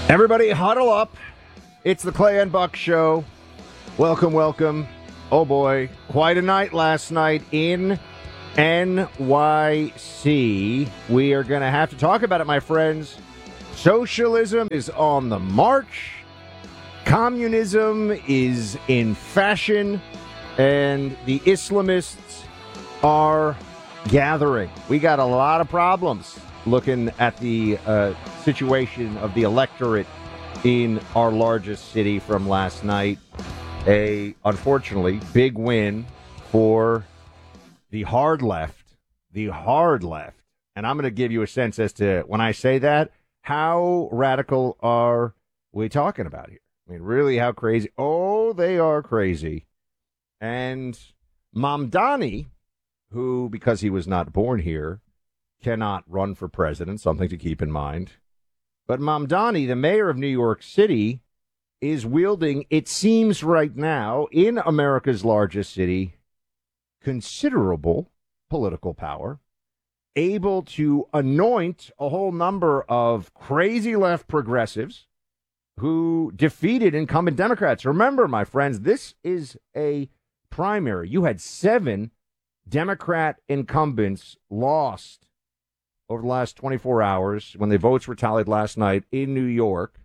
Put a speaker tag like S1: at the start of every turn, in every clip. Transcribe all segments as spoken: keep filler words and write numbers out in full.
S1: Everybody huddle up. It's the Clay and Buck Show. Welcome, welcome. Oh boy, quite a night last night in N Y C. We are going to have to talk about it, my friends. Socialism is on the march. Communism is in fashion. And the Islamists are gathering. We got a lot of problems looking at the uh, situation of the electorate in our largest city from last night. A, unfortunately, big win for the hard left. The hard left. And I'm going to give you a sense as to, when I say that, how radical are we talking about here? I mean, really, how crazy? Oh, they are crazy. And Mamdani, who, because he was not born here, cannot run for president, something to keep in mind. But Mamdani, the mayor of New York City, is wielding, it seems right now, in America's largest city, considerable political power, able to anoint a whole number of crazy left progressives who defeated incumbent Democrats. Remember, my friends, this is a primary. You had seven Democrat incumbents lost over the last twenty-four hours when the votes were tallied last night in New York.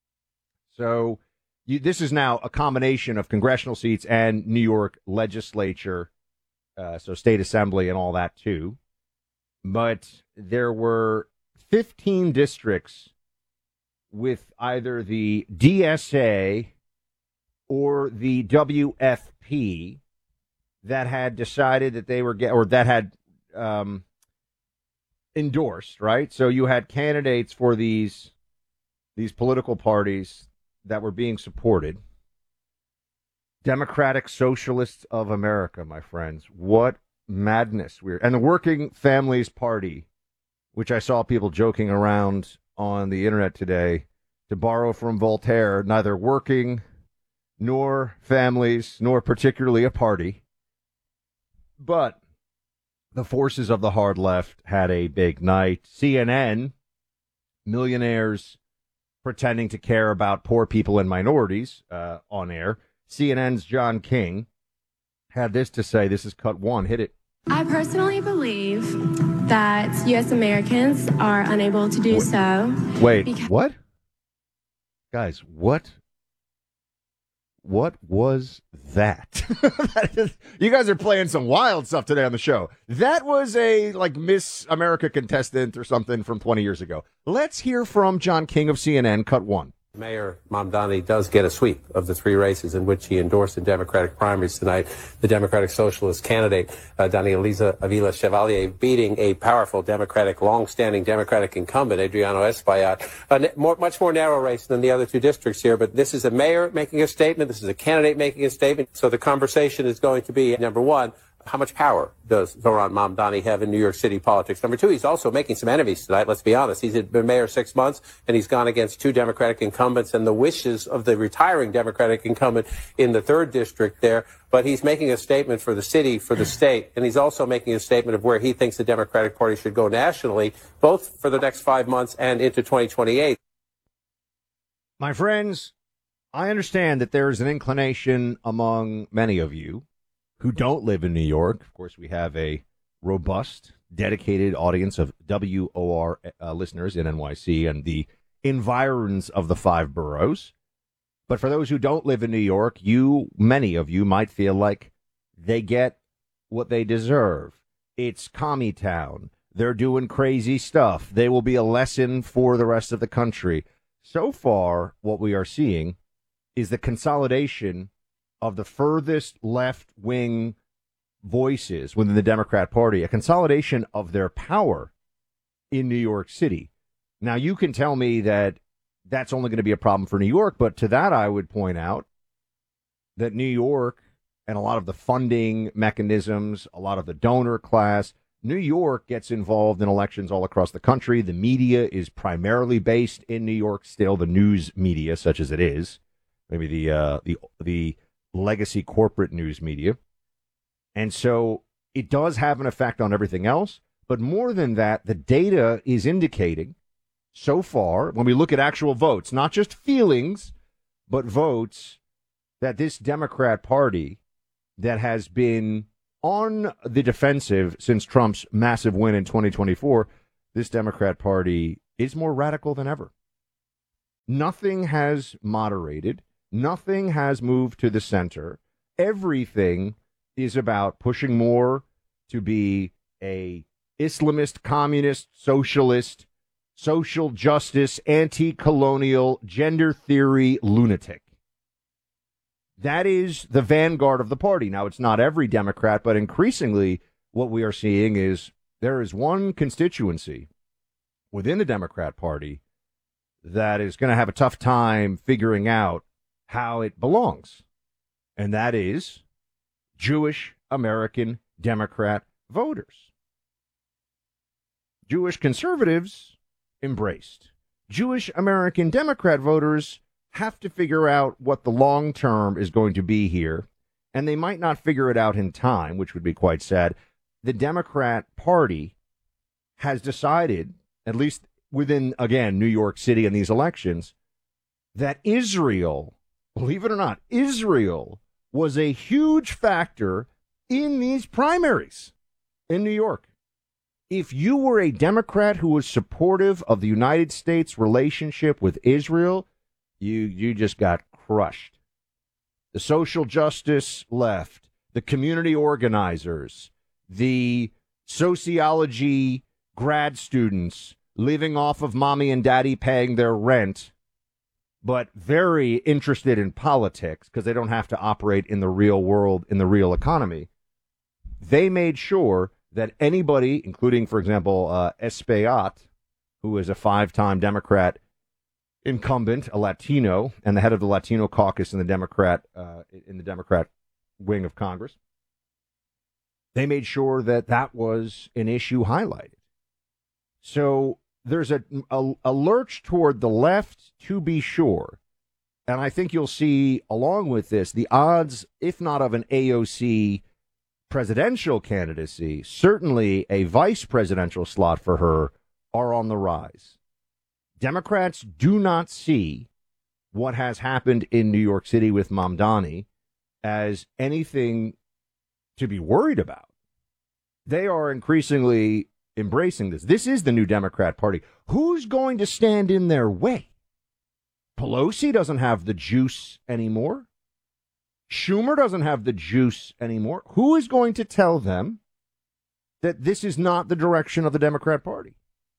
S1: So you, this is now a combination of congressional seats and New York legislature, uh, so state assembly and all that too. But there were fifteen districts with either the D S A or the W F P that had decided that they were get, or that had um, endorsed, right? So you had candidates for these these political parties that were being supported. Democratic Socialists of America, my friends. What madness. We're and the Working Families Party, which I saw people joking around on the internet today, to borrow from Voltaire, neither working nor families, nor particularly a party. But the forces of the hard left had a big night. C N N, millionaires pretending to care about poor people and minorities uh, on air. C N N's John King had this to say. This is cut one. Hit it.
S2: I personally believe that U S Americans are unable to do
S1: Wait,
S2: so.
S1: Wait,
S2: because-
S1: what? Guys, what? What was that? That is, you guys are playing some wild stuff today on the show. That was a, like, Miss America contestant or something from twenty years ago. Let's hear from John King of C N N, cut one.
S3: Mayor Mamdani does get a sweep of the three races in which he endorsed in Democratic primaries tonight. The Democratic Socialist candidate, uh, Danielisa Avila Chevalier, beating a powerful Democratic, long-standing Democratic incumbent, Adriano Espaillat. A more, much more narrow race than the other two districts here, but this is a mayor making a statement. This is a candidate making a statement. So the conversation is going to be, number one, how much power does Zohran Mamdani have in New York City politics? Number two, he's also making some enemies tonight. Let's be honest. He's been mayor six months, and he's gone against two Democratic incumbents and the wishes of the retiring Democratic incumbent in the third district there. But he's making a statement for the city, for the state, and he's also making a statement of where he thinks the Democratic Party should go nationally, both for the next five months and into twenty twenty-eight.
S1: My friends, I understand that there is an inclination among many of you who don't live in New York. Of course, we have a robust, dedicated audience of W O R uh, listeners in N Y C and the environs of the five boroughs. But for those who don't live in New York, you, many of you, might feel like they get what they deserve. It's commie town. They're doing crazy stuff. They will be a lesson for the rest of the country. So far, what we are seeing is the consolidation of the furthest left-wing voices within the Democrat Party, a consolidation of their power in New York City. Now, you can tell me that that's only going to be a problem for New York, but to that I would point out that New York and a lot of the funding mechanisms, a lot of the donor class, New York gets involved in elections all across the country. The media is primarily based in New York still, the news media, such as it is, maybe the uh, the the legacy corporate news media. And so it does have an effect on everything else. But more than that, the data is indicating so far, when we look at actual votes, not just feelings, but votes, that this Democrat Party that has been on the defensive since Trump's massive win in twenty twenty-four, this Democrat Party is more radical than ever. Nothing has moderated. Nothing has moved to the center. Everything is about pushing more to be a Islamist, communist, socialist, social justice, anti-colonial, gender theory lunatic. That is the vanguard of the party. Now, it's not every Democrat, but increasingly what we are seeing is there is one constituency within the Democrat Party that is going to have a tough time figuring out how it belongs. And that is Jewish American Democrat voters. Jewish conservatives embraced. Jewish American Democrat voters have to figure out what the long term is going to be here, and they might not figure it out in time, which would be quite sad. The Democrat Party has decided, at least within, again, New York City and these elections, that Israel, believe it or not, Israel was a huge factor in these primaries in New York. If you were a Democrat who was supportive of the United States relationship with Israel, you you just got crushed. The social justice left, the community organizers, the sociology grad students living off of mommy and daddy paying their rent, but very interested in politics because they don't have to operate in the real world, in the real economy. They made sure that anybody, including, for example, uh, Espaillat, who is a five-time Democrat incumbent, a Latino, and the head of the Latino caucus in the Democrat uh, in the Democrat wing of Congress, they made sure that that was an issue highlighted. So there's a, a, a lurch toward the left, to be sure. And I think you'll see, along with this, the odds, if not of an A O C presidential candidacy, certainly a vice presidential slot for her, are on the rise. Democrats do not see what has happened in New York City with Mamdani as anything to be worried about. They are increasingly embracing this. This is the new Democrat Party. Who's going to stand in their way? Pelosi doesn't have the juice anymore. Schumer doesn't have the juice anymore. Who is going to tell them that this is not the direction of the Democrat Party?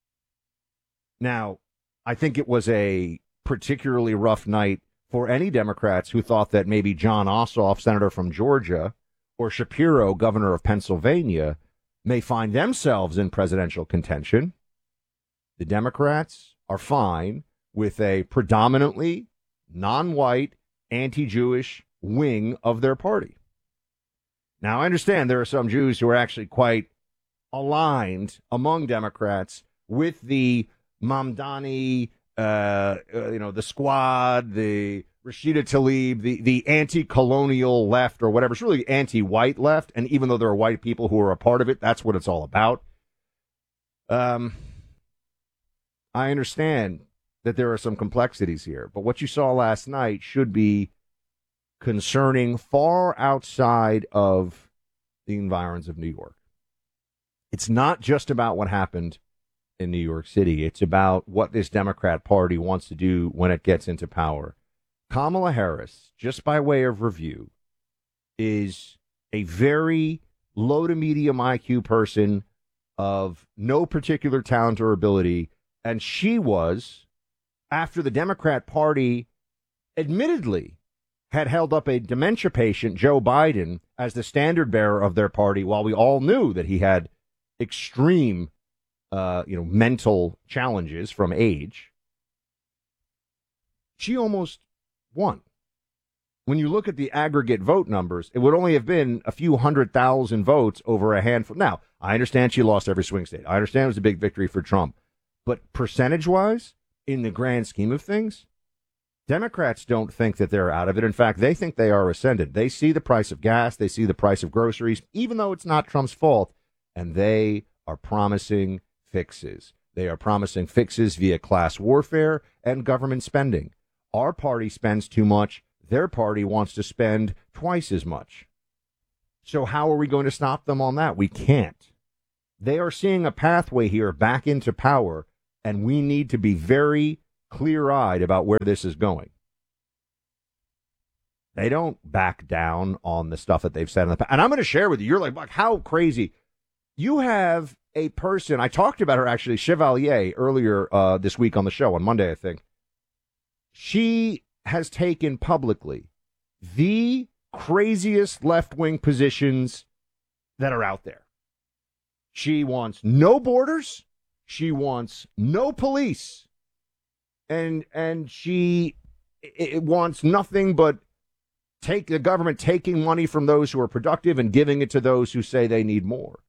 S1: Now, I think it was a particularly rough night for any Democrats who thought that maybe John Ossoff, senator from Georgia, or Shapiro, governor of Pennsylvania, may find themselves in presidential contention. The Democrats are fine with a predominantly non-white, anti-Jewish wing of their party. Now, I understand there are some Jews who are actually quite aligned among Democrats with the Mamdani, uh, uh, you know, the Squad, the Rashida Tlaib, the, the anti-colonial left or whatever. It's really anti-white left, and even though there are white people who are a part of it, that's what it's all about. Um, I understand that there are some complexities here, but what you saw last night should be concerning far outside of the environs of New York. It's not just about what happened in New York City. It's about what this Democrat Party wants to do when it gets into power. Kamala Harris, just by way of review, is a very low to medium I Q person of no particular talent or ability, and she was, after the Democrat Party admittedly had held up a dementia patient, Joe Biden, as the standard bearer of their party, while we all knew that he had extreme Uh, you know, mental challenges from age, she almost won. When you look at the aggregate vote numbers, it would only have been a few hundred thousand votes over a handful. Now, I understand she lost every swing state. I understand it was a big victory for Trump. But percentage-wise, in the grand scheme of things, Democrats don't think that they're out of it. In fact, they think they are ascendant. They see the price of gas. They see the price of groceries, even though it's not Trump's fault, and they are promising fixes. They are promising fixes via class warfare and government spending. Our party spends too much. Their party wants to spend twice as much. So how are we going to stop them on that? We can't. They are seeing a pathway here back into power, and we need to be very clear-eyed about where this is going. They don't back down on the stuff that they've said in the past. And I'm going to share with you, you're like, like, how crazy. You have a person, I talked about her actually, Chevalier, earlier uh, this week on the show, on Monday, I think. She has taken publicly the craziest left-wing positions that are out there. She wants no borders. She wants no police. And and she it wants nothing but take the government taking money from those who are productive and giving it to those who say they need more.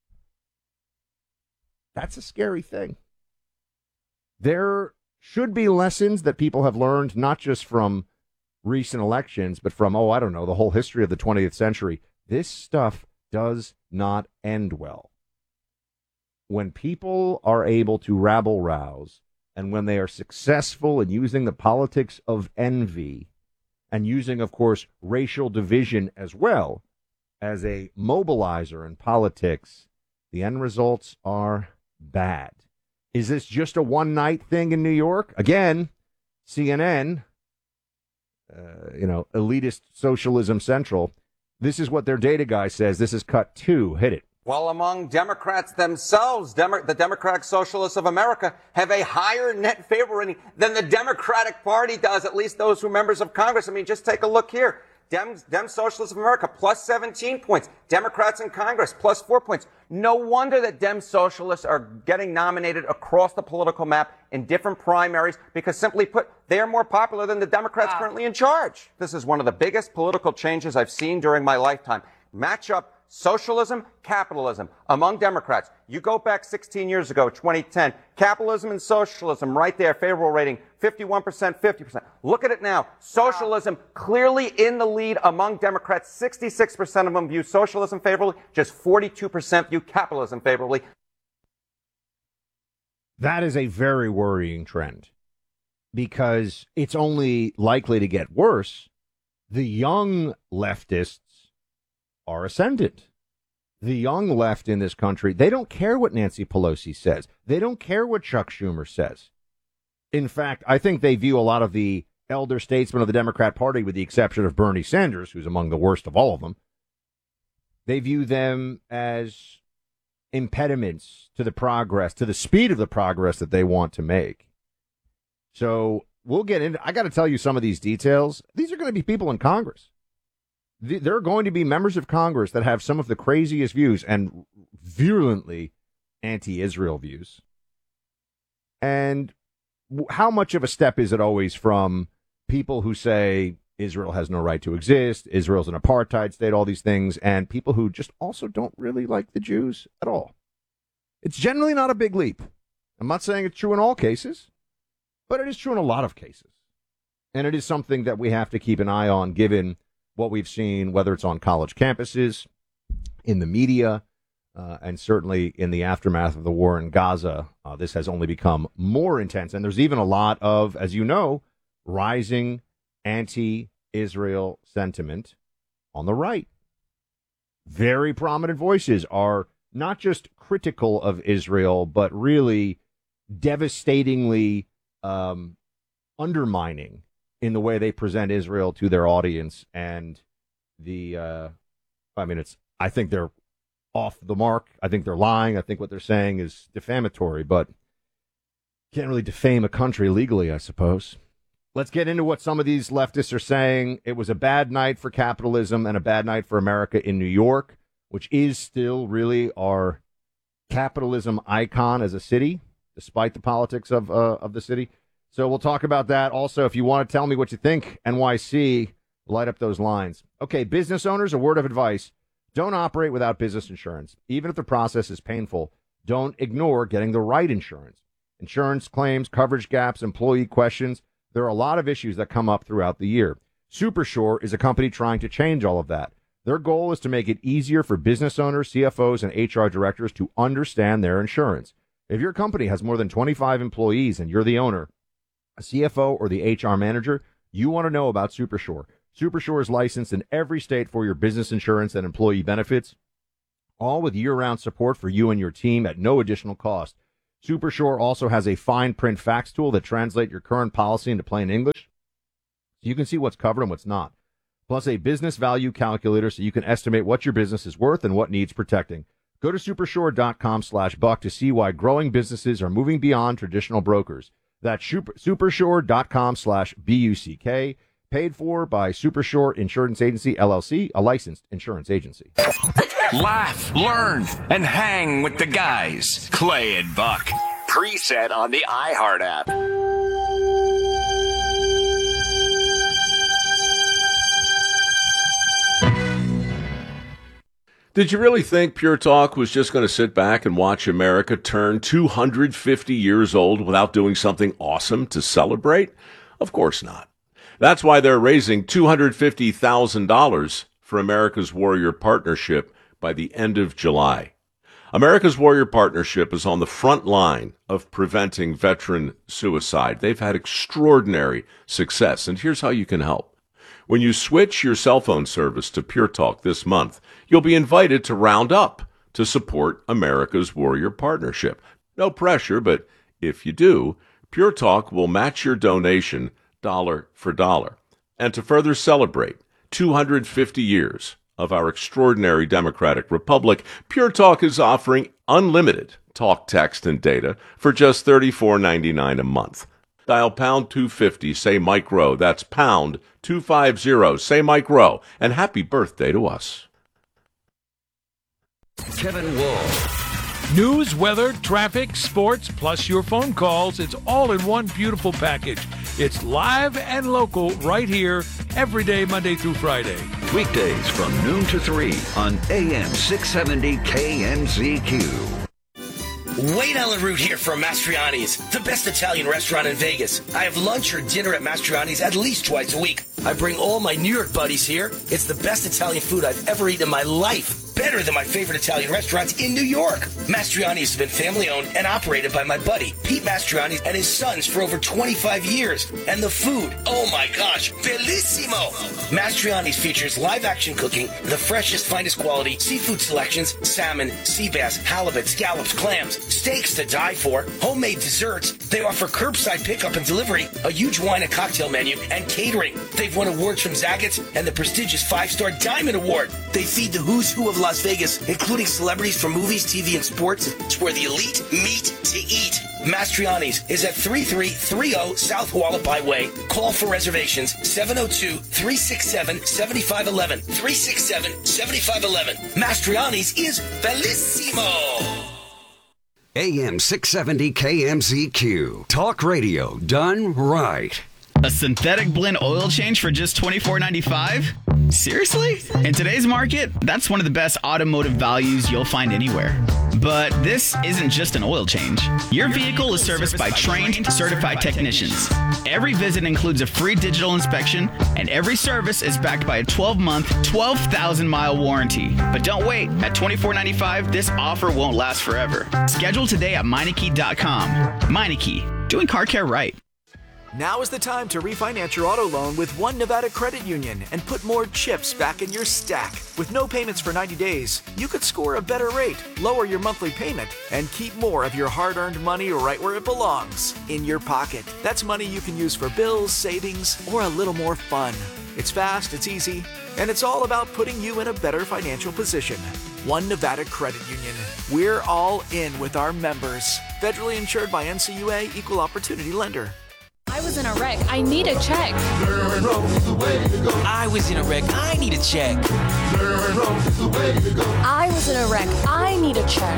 S1: That's a scary thing. There should be lessons that people have learned, not just from recent elections, but from, oh, I don't know, the whole history of the twentieth century. This stuff does not end well. When people are able to rabble-rouse, and when they are successful in using the politics of envy, and using, of course, racial division as well as a mobilizer in politics, the end results are bad. Is this just a one-night thing in New York? Again, C N N, uh, you know, elitist socialism central. This is what their data guy says. This is cut two. Hit it.
S4: Well, among Democrats themselves, Demo- the Democratic Socialists of America have a higher net favor rating than the Democratic Party does, at least those who are members of Congress. I mean, just take a look here. Dem, Dem Socialists of America, plus seventeen points. Democrats in Congress, plus four points. No wonder that Dem Socialists are getting nominated across the political map in different primaries, because simply put, they are more popular than the Democrats wow. currently in charge. This is one of the biggest political changes I've seen during my lifetime. Match up socialism, capitalism among Democrats. You go back sixteen years ago, twenty ten, capitalism and socialism right there, favorable rating, fifty-one percent, fifty percent. Look at it now. Socialism clearly in the lead among Democrats. sixty-six percent of them view socialism favorably, just forty-two percent view capitalism favorably.
S1: That is a very worrying trend, because it's only likely to get worse. The young leftists are ascendant. The young left in this country, they don't care what Nancy Pelosi says. They don't care what Chuck Schumer says. In fact, I think they view a lot of the elder statesmen of the Democrat Party, with the exception of Bernie Sanders, who's among the worst of all of them, they view them as impediments to the progress, to the speed of the progress that they want to make. So we'll get into, I got to tell you some of these details. These are going to be people in Congress. There are going to be members of Congress that have some of the craziest views and virulently anti-Israel views. And how much of a step is it always from people who say Israel has no right to exist, Israel's an apartheid state, all these things, and people who just also don't really like the Jews at all? It's generally not a big leap. I'm not saying it's true in all cases, but it is true in a lot of cases. And it is something that we have to keep an eye on, given what we've seen, whether it's on college campuses, in the media, uh, and certainly in the aftermath of the war in Gaza. Uh, this has only become more intense. And there's even a lot of, as you know, rising anti-Israel sentiment on the right. Very prominent voices are not just critical of Israel, but really devastatingly um, undermining in the way they present Israel to their audience. And the, uh, I mean, it's, I think they're off the mark. I think they're lying. I think what they're saying is defamatory, but can't really defame a country legally, I suppose. Let's get into what some of these leftists are saying. It was a bad night for capitalism and a bad night for America in New York, which is still really our capitalism icon as a city, despite the politics of, uh, of the city. So we'll talk about that. Also, if you want to tell me what you think, N Y C, light up those lines. Okay, business owners, a word of advice. Don't operate without business insurance. Even if the process is painful, don't ignore getting the right insurance. Insurance claims, coverage gaps, employee questions. There are a lot of issues that come up throughout the year. Supershore is a company trying to change all of that. Their goal is to make it easier for business owners, C F Os, and H R directors to understand their insurance. If your company has more than twenty-five employees and you're the owner, a C F O, or the H R manager, you want to know about Supershore. Supershore is licensed in every state for your business insurance and employee benefits, all with year-round support for you and your team at no additional cost. Supershore also has a fine print fax tool that translates your current policy into plain English, so you can see what's covered and what's not. Plus a business value calculator so you can estimate what your business is worth and what needs protecting. Go to supershore.com slash buck to see why growing businesses are moving beyond traditional brokers. That's super, supershore.com slash B-U-C-K, paid for by Supershore Insurance Agency, L L C, a licensed insurance agency.
S5: Laugh, learn, and hang with the guys. Clay and Buck. Preset on the iHeart app.
S6: Did you really think Pure Talk was just going to sit back and watch America turn two hundred fifty years old without doing something awesome to celebrate? Of course not. That's why they're raising two hundred fifty thousand dollars for America's Warrior Partnership by the end of July. America's Warrior Partnership is on the front line of preventing veteran suicide. They've had extraordinary success, and here's how you can help. When you switch your cell phone service to Pure Talk this month, you'll be invited to round up to support America's Warrior Partnership. No pressure, but if you do, Pure Talk will match your donation dollar for dollar. And to further celebrate two hundred fifty years of our extraordinary democratic republic, Pure Talk is offering unlimited talk, text, and data for just thirty-four ninety-nine a month. Dial pound two fifty, say Mike Rowe. That's pound two fifty, say Mike Rowe. And happy birthday to us.
S7: Kevin Wall.
S8: News, weather, traffic, sports, plus your phone calls. It's all in one beautiful package. It's live and local right here every day, Monday through Friday.
S7: Weekdays from noon to three on A M six seventy K M Z Q.
S9: Wayne Allen Root here from Mastriani's, the best Italian restaurant in Vegas. I have lunch or dinner at Mastriani's at least twice a week. I bring all my New York buddies here. It's the best Italian food I've ever eaten in my life. Better than my favorite Italian restaurants in New York. Mastriani's has been family-owned and operated by my buddy, Pete Mastriani, and his sons for over twenty-five years. And the food, oh my gosh, bellissimo! Mastriani's features live-action cooking, the freshest, finest quality, seafood selections, salmon, sea bass, halibut, scallops, clams, steaks to die for, homemade desserts. They offer curbside pickup and delivery, a huge wine and cocktail menu, and catering. They've won awards from Zaggett's and the prestigious five-star Diamond Award. They feed the who's who of Las Vegas, including celebrities from movies, T V, and sports. It's where the elite meet to eat. Mastriani's is at thirty-three thirty South Hualapai Way. Call for reservations seven oh two, three six seven, seven five one one. three six seven, seven five one one. Mastriani's is bellissimo.
S7: A M six seventy K M Z Q. Talk radio done right.
S10: A synthetic blend oil change for just twenty-four ninety-five? Seriously? In today's market, that's one of the best automotive values you'll find anywhere. But this isn't just an oil change. Your vehicle is serviced by trained, certified technicians. Every visit includes a free digital inspection, and every service is backed by a twelve-month, twelve thousand mile warranty. But don't wait. At twenty-four ninety-five, this offer won't last forever. Schedule today at Meineke dot com. Meineke, doing car care right.
S11: Now is the time to refinance your auto loan with One Nevada Credit Union and put more chips back in your stack. With no payments for ninety days, you could score a better rate, lower your monthly payment, and keep more of your hard-earned money right where it belongs, in your pocket. That's money you can use for bills, savings, or a little more fun. It's fast, it's easy, and it's all about putting you in a better financial position. One Nevada Credit Union. We're all in with our members. Federally insured by N C U A, Equal Opportunity Lender.
S12: I was in a wreck. I need a check.
S13: I was in a wreck. I need a check.
S12: I was in a wreck. I need a check.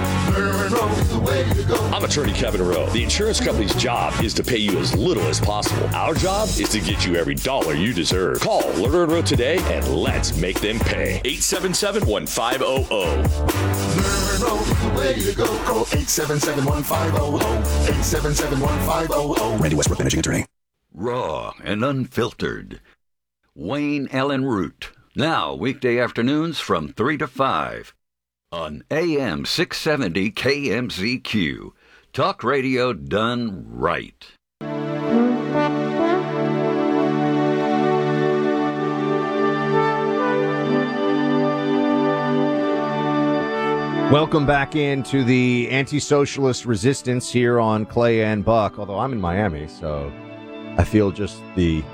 S14: I'm attorney Kevin Rowe. The insurance company's job is to pay you as little as possible. Our job is to get you every dollar you deserve. Call Lerner and Rowe today and let's make them pay. eight seven seven, one five zero zero.
S15: Lerner and Rowe is the way to go. Call eight seven seven, one five zero zero. eight seven seven, one five zero zero.
S7: Randy Westbrook, managing attorney. Raw and unfiltered. Wayne Allen Root. Now, weekday afternoons from three to five on A M six seventy K M Z Q. Talk radio done right.
S1: Welcome back into the anti-socialist resistance here on Clay and Buck, although I'm in Miami, so I feel just the